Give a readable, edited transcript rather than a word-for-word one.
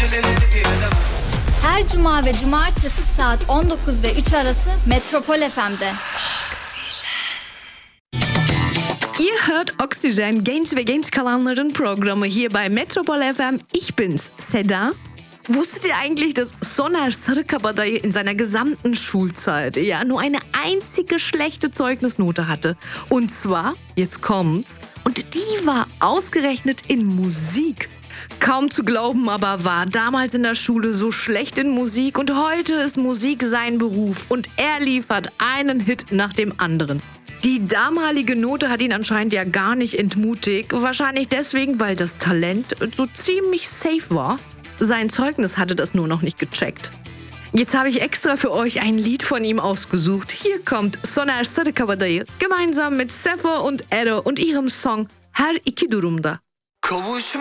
Her cuma ve cumartesi saat 19 ve 3 arası Metropol FM'de. Ihr hört Oxygen, genç ve genç kalanların Programme hier bei Metropol FM. Ich bin's, Seda. Wusstet ihr eigentlich, dass Soner Sarıkabadayı in seiner gesamten Schulzeit nur eine einzige schlechte Zeugnisnote hatte? Und zwar, jetzt kommt's, und die war ausgerechnet in Musik. Kaum zu glauben, aber war damals in der Schule so schlecht in Musik und heute ist Musik sein Beruf und er liefert einen Hit nach dem anderen. Die damalige Note hat ihn anscheinend ja gar nicht entmutigt, wahrscheinlich deswegen, weil das Talent so ziemlich safe war. Sein Zeugnis hatte das nur noch nicht gecheckt. Jetzt habe ich extra für euch ein Lied von ihm ausgesucht. Hier kommt Soner Sarıkabadayı gemeinsam mit Sefo und Ero und ihrem Song Her iki durumda.